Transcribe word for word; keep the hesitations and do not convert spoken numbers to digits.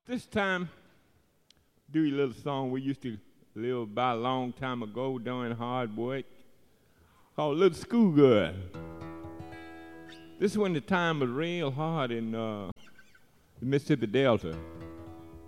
This time, do a little song we used to live about a long time ago doing hard work called Little Schoolgirl. This is when the time was real hard in uh, the Mississippi Delta.